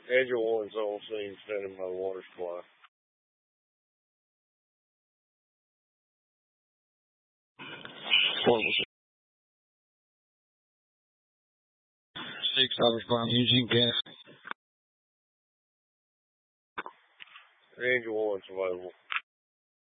Angel 1's on scene standing by the water supply. Portable 6 hours by Eugene County. Angel 1's available.